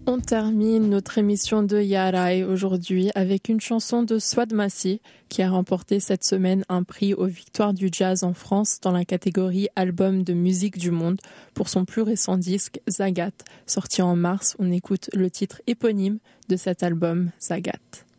On termine notre émission de Yarai aujourd'hui avec une chanson de Swad Massi qui a remporté cette semaine un prix aux Victoires du Jazz en France dans la catégorie Album de musique du monde pour son plus récent disque Zagat. Sorti en mars, on écoute le titre éponyme de cet album, Zagat.